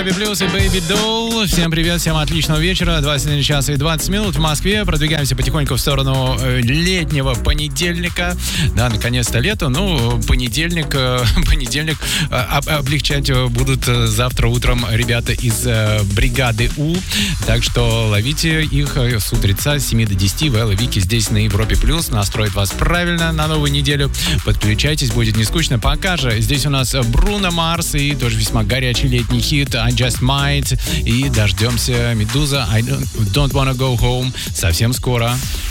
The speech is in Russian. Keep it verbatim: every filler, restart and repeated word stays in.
Плюс и Baby Doll. Всем привет, всем отличного вечера. двадцать один час и двадцать минут в Москве. Продвигаемся потихоньку в сторону летнего понедельника. Да, наконец-то лето. Ну, понедельник, понедельник облегчать будут завтра утром ребята из бригады У. Так что ловите их с утреца с семи до десяти в Элла Вики здесь на Европе Плюс. Настроит вас правильно на новую неделю. Подключайтесь, будет не скучно. Пока же здесь у нас Бруно Марс и тоже весьма горячий летний хит I Just Might. И дождемся Медуза I Don't, don't Wanna Go Home совсем скоро.